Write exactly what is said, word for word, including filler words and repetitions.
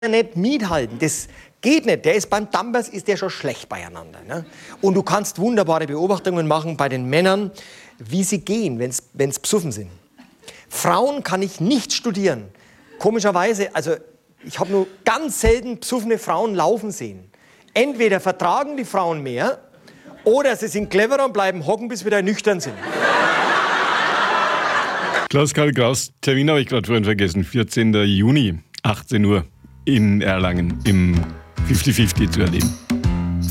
nicht mithalten. Das geht nicht. Der ist beim Dampers ist der schon schlecht beieinander. Ne? Und du kannst wunderbare Beobachtungen machen bei den Männern, wie sie gehen, wenn sie besoffen sind. Frauen kann ich nicht studieren. Komischerweise, also ich habe nur ganz selten besoffene Frauen laufen sehen. Entweder vertragen die Frauen mehr oder sie sind cleverer und bleiben hocken, bis wir da nüchtern sind. Klaus-Karl Kraus, Termin habe ich gerade vorhin vergessen. vierzehnten Juni, achtzehn Uhr in Erlangen im fünfzig fünfzig zu erleben.